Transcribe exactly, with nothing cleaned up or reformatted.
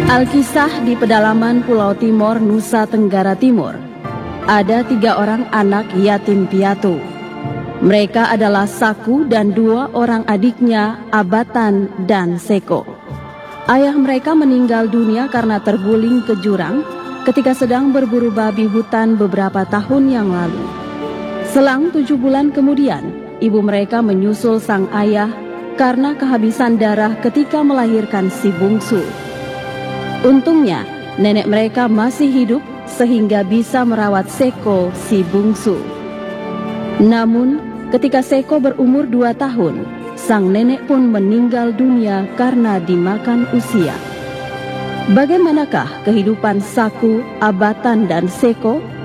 Alkisah di pedalaman Pulau Timor, Nusa Tenggara Timur. Ada tiga orang anak yatim piatu. Mereka adalah Saku dan dua orang adiknya, Abatan dan Seko. Ayah mereka meninggal dunia karena terguling ke jurang ketika sedang berburu babi hutan beberapa tahun yang lalu. Selang tujuh bulan kemudian, ibu mereka menyusul sang ayah karena kehabisan darah ketika melahirkan si bungsu. Untungnya, nenek mereka masih hidup sehingga bisa merawat Seko si bungsu. Namun, ketika Seko berumur dua tahun, sang nenek pun meninggal dunia karena dimakan usia. Bagaimanakah kehidupan Saku, Abatan, dan Seko